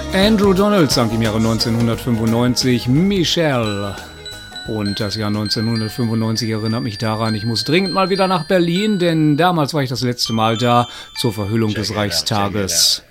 Andrew Donald sang im Jahre 1995 Michelle. Und das Jahr 1995 erinnert mich daran, ich muss dringend mal wieder nach Berlin, denn damals war ich das letzte Mal da zur Verhüllung des Reichstages.